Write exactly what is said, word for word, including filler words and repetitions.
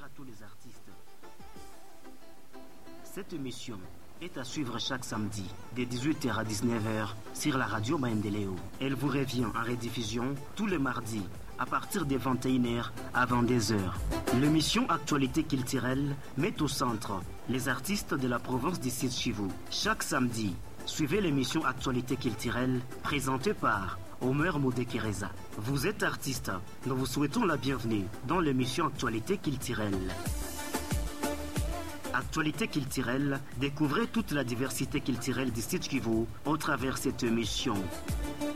à tous les artistes. Cette émission est à suivre chaque samedi de dix-huit heures à dix-neuf heures sur la radio Maendeleo. Elle vous revient en rediffusion tous les mardis à partir de vingt et une heures à vingt-deux heures. L'émission Actualité culturelle met au centre les artistes de la province du Sud Kivu. Chaque samedi, suivez l'émission Actualité culturelle présentée par Omer Modekereza. Vous êtes artiste, nous vous souhaitons la bienvenue dans l'émission Actualité culturelle. Actualité culturelle, découvrez toute la diversité culturelle du Sud Kivu au travers de cette émission.